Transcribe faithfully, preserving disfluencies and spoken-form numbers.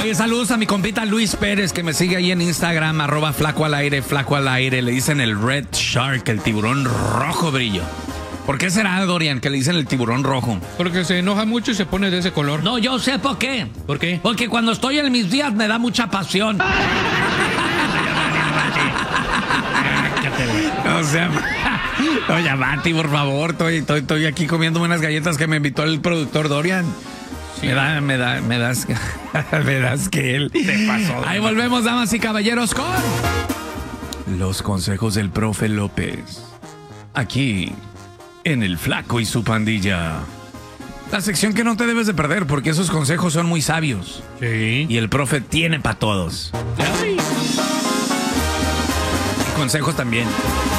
Oye, saludos a mi compita Luis Pérez, que me sigue ahí en Instagram, arroba flaco al aire, flaco al aire. Le dicen el Red Shark, el tiburón rojo brillo. ¿Por qué será, Dorian, que le dicen el tiburón rojo? Porque se enoja mucho y se pone de ese color. No, yo sé por qué. ¿Por qué? Porque cuando estoy en mis días me da mucha pasión. O sea, oye, Mati, por favor, estoy, estoy, estoy aquí comiéndome unas galletas que me invitó el productor Dorian. Sí. Me da, me da, me das, me das que él. Te pasó. Ahí volvemos, damas y caballeros, con los consejos del profe López. Aquí, en El Flaco y su Pandilla. La sección que no te debes de perder, porque esos consejos son muy sabios. Sí. Y el profe tiene para todos. Ay. Y consejos también.